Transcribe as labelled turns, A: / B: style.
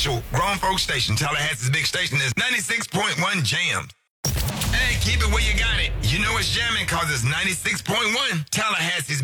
A: official grown folk station, Tallahassee's big station, is 96.1 Jams. Hey, keep it where you got it. You know it's jamming because it's 96.1 Tallahassee's